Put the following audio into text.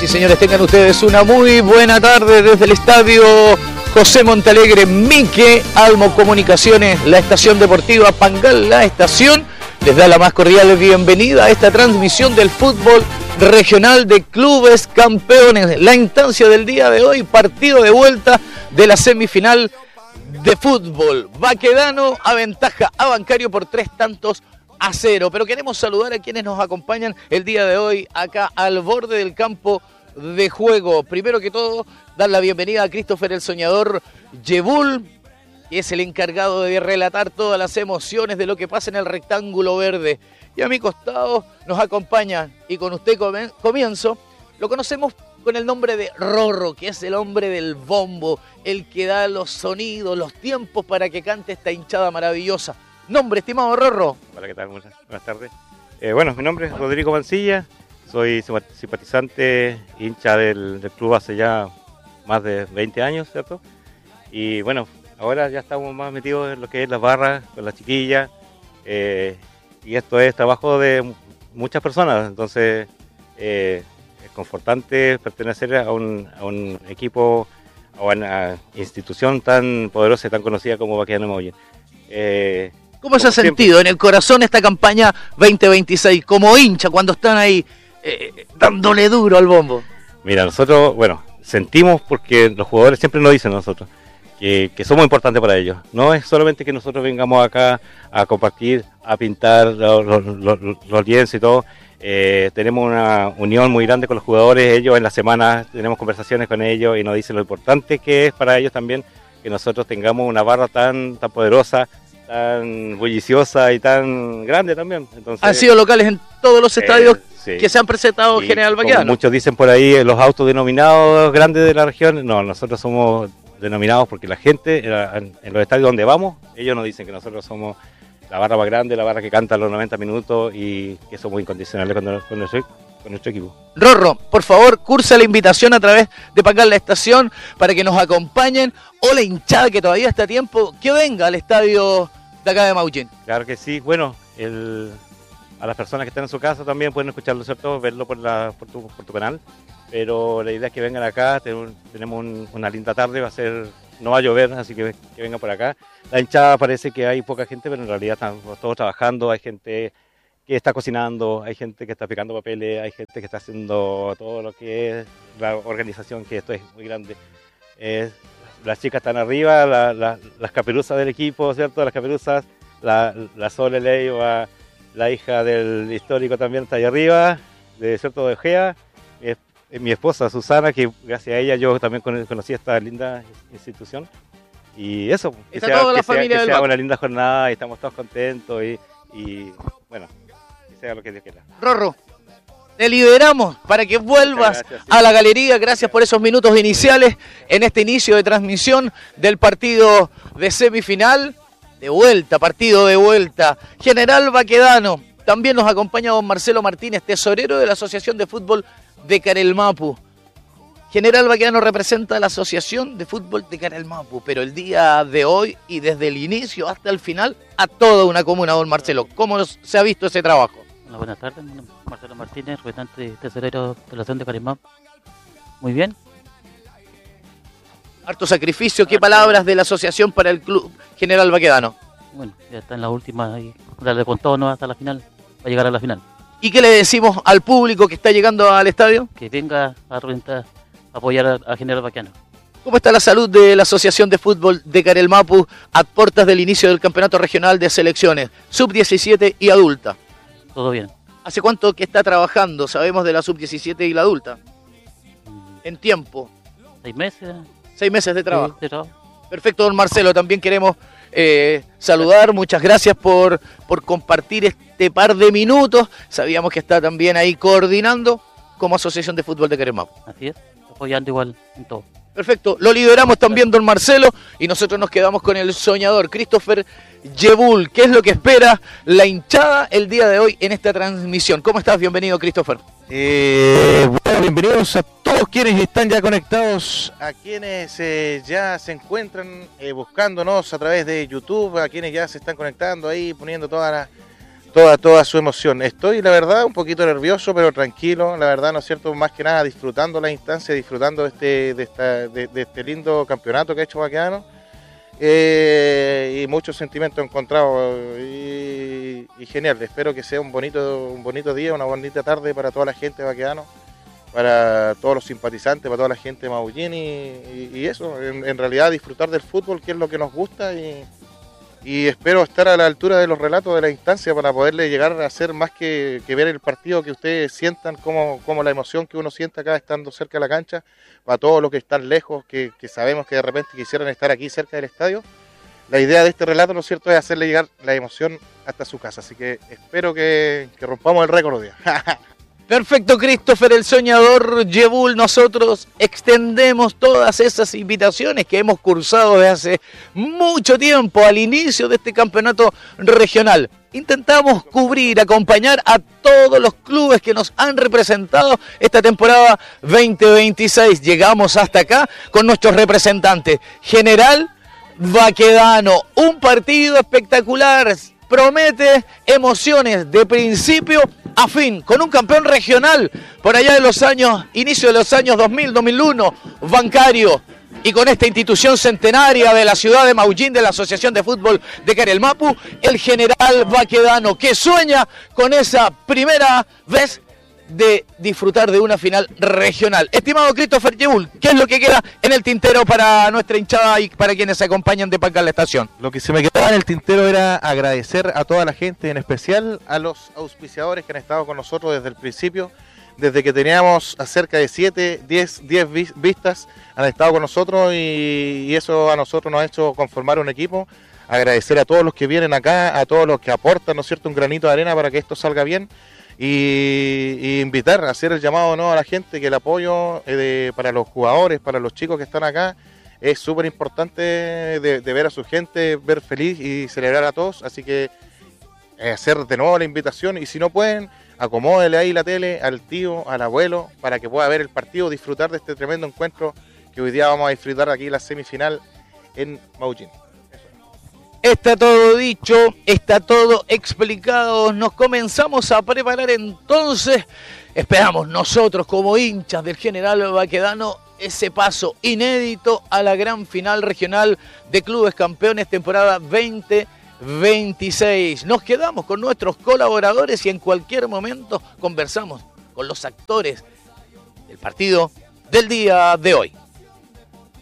y señores, tengan ustedes una muy buena tarde desde el estadio José Montalegre, Mique Almo Comunicaciones, la estación deportiva Pangal, la estación, les da la más cordial bienvenida a esta transmisión del fútbol regional de clubes campeones. La instancia del día de hoy, partido de vuelta de la semifinal de fútbol. Baquedano aventaja a Bancario por 3-0. Pero queremos saludar a quienes nos acompañan el día de hoy acá al borde del campo de juego. Primero que todo, dar la bienvenida a Christopher el Soñador Yebul, que es el encargado de relatar todas las emociones de lo que pasa en el rectángulo verde. Y a mi costado nos acompaña, y con usted comienzo, lo conocemos con el nombre de Rorro, que es el hombre del bombo, el que da los sonidos, los tiempos para que cante esta hinchada maravillosa. Nombre, estimado Rorro. Hola, ¿qué tal? Buenas tardes. Bueno, mi nombre es Rodrigo Mancilla, soy simpatizante, hincha del club hace ya más de 20 años, ¿cierto? Y bueno, ahora ya estamos más metidos en lo que es las barras, con las chiquillas, y esto es trabajo de muchas personas, entonces es confortante pertenecer a un equipo, a una institución tan poderosa y tan conocida como Baquedano Maule. ¿Cómo se ha sentido en el corazón esta campaña 2026, como hincha, cuando están ahí dándole duro al bombo? Mira, nosotros, bueno, sentimos porque los jugadores siempre nos dicen a nosotros que somos importantes para ellos. No es solamente que nosotros vengamos acá a compartir, a pintar los lienzos y todo. Tenemos una unión muy grande con los jugadores. Ellos en la semana tenemos conversaciones con ellos y nos dicen lo importante que es para ellos también que nosotros tengamos una barra tan poderosa, tan bulliciosa y tan grande también. Entonces, han sido locales en todos los estadios sí, que se han presentado General Baquedano. Muchos dicen por ahí los autodenominados grandes de la región. No, nosotros somos denominados porque la gente en los estadios donde vamos, ellos nos dicen que nosotros somos la barra más grande, la barra que canta los 90 minutos y que somos incondicionales con nuestro equipo. Rorro, por favor, cursa la invitación a través de Pangal la estación para que nos acompañen, o la hinchada que todavía está a tiempo, que venga al estadio de acá de Maullín. Claro que sí. Bueno, a las personas que están en su casa también pueden escucharlo, ¿cierto? Verlo por tu canal. Pero la idea es que vengan acá, tenemos una linda tarde, no va a llover, así que vengan por acá. La hinchada parece que hay poca gente, pero en realidad estamos todos trabajando, hay gente que está cocinando, hay gente que está picando papeles, hay gente que está haciendo todo lo que es la organización, que esto es muy grande. Las chicas están arriba, las caperuzas del equipo, ¿cierto? Las caperuzas, la Sole Leiva, la hija del histórico también está ahí arriba, ¿cierto? De Ojea. Mi esposa Susana, que gracias a ella yo también conocí esta linda institución. Y eso, que sea una linda jornada y estamos todos contentos y bueno, que sea lo que Dios quiera. Rorro, te liberamos para que vuelvas a la galería. Gracias por esos minutos iniciales en este inicio de transmisión del partido de semifinal. De vuelta, partido de vuelta. General Baquedano. También nos acompaña don Marcelo Martínez, tesorero de la Asociación de Fútbol de Carelmapu. General Baquedano representa a la Asociación de Fútbol de Carelmapu, pero el día de hoy y desde el inicio hasta el final a toda una comuna, don Marcelo. ¿Cómo se ha visto ese trabajo? Hola, buenas tardes, Marcelo Martínez, representante de tesorero de la Asociación de Carelmapu. Muy bien. Harto sacrificio. ¿Qué palabras de la asociación para el club General Baquedano? Bueno, ya está en la última, ahí, darle con todo, ¿no? Hasta la final, va a llegar a la final. ¿Y qué le decimos al público que está llegando al estadio? Que venga a apoyar a General Baquedano. ¿Cómo está la salud de la Asociación de Fútbol de Carelmapu a puertas del inicio del Campeonato Regional de Selecciones, sub-17 y adulta? Todo bien. ¿Hace cuánto que está trabajando? Sabemos de la sub-17 y la adulta. En tiempo. 6 meses. 6 meses de trabajo. Sí, de trabajo. Perfecto, don Marcelo. También queremos saludar. Muchas gracias por compartir este par de minutos. Sabíamos que está también ahí coordinando como Asociación de Fútbol de Carelmapu. Así es, apoyando igual en todo. Perfecto, lo liberamos también don Marcelo y nosotros nos quedamos con el soñador Christopher Yebul. ¿Qué es lo que espera la hinchada el día de hoy en esta transmisión? ¿Cómo estás? Bienvenido, Christopher. Bueno, bienvenidos a todos quienes están ya conectados, a quienes ya se encuentran buscándonos a través de YouTube, a quienes ya se están conectando ahí, poniendo todas toda su emoción. Estoy, la verdad, un poquito nervioso, pero tranquilo, la verdad, ¿no es cierto? Más que nada disfrutando la instancia, disfrutando de este lindo campeonato que ha hecho Baquedano, y muchos sentimientos encontrados, y genial. Espero que sea un bonito día, una bonita tarde para toda la gente de Baquedano, para todos los simpatizantes, para toda la gente de Maullín, y eso, en realidad disfrutar del fútbol, que es lo que nos gusta, y espero estar a la altura de los relatos de la instancia para poderle llegar a hacer más que ver el partido, que ustedes sientan como la emoción que uno siente acá estando cerca de la cancha, para todos los que están lejos, que sabemos que de repente quisieran estar aquí cerca del estadio. La idea de este relato, ¿no es cierto?, es hacerle llegar la emoción hasta su casa, así que espero que rompamos el récord hoy día. Perfecto, Christopher el Soñador Yebul. Nosotros extendemos todas esas invitaciones que hemos cursado desde hace mucho tiempo al inicio de este campeonato regional. Intentamos cubrir, acompañar a todos los clubes que nos han representado esta temporada 2026. Llegamos hasta acá con nuestros representantes. General Baquedano, un partido espectacular. Promete emociones de principio a fin, con un campeón regional por allá de los años, inicio de los años 2000, 2001, bancario, y con esta institución centenaria de la ciudad de Maullín, de la Asociación de Fútbol de Carelmapu, el General Baquedano, que sueña con esa primera vez de disfrutar de una final regional. Estimado Christopher Yebul, ¿qué es lo que queda en el tintero para nuestra hinchada y para quienes se acompañan de Pangal la Estación? Lo que se me quedaba en el tintero era agradecer a toda la gente, en especial a los auspiciadores que han estado con nosotros desde el principio, desde que teníamos cerca de 7, 10 vistas, han estado con nosotros, y eso a nosotros nos ha hecho conformar un equipo. Agradecer a todos los que vienen acá, a todos los que aportan, ¿no es cierto?, un granito de arena para que esto salga bien. Y invitar, a hacer el llamado, ¿no?, a la gente, que el apoyo para los jugadores, para los chicos que están acá, es súper importante, de ver a su gente, ver feliz y celebrar a todos. Así que hacer de nuevo la invitación, y si no pueden, acomódele ahí la tele al tío, al abuelo, para que pueda ver el partido, disfrutar de este tremendo encuentro que hoy día vamos a disfrutar aquí, la semifinal en Maullín. Está todo dicho, está todo explicado. Nos comenzamos a preparar entonces. Esperamos nosotros como hinchas del General Baquedano ese paso inédito a la gran final regional de clubes campeones temporada 2026. Nos quedamos con nuestros colaboradores y en cualquier momento conversamos con los actores del partido del día de hoy.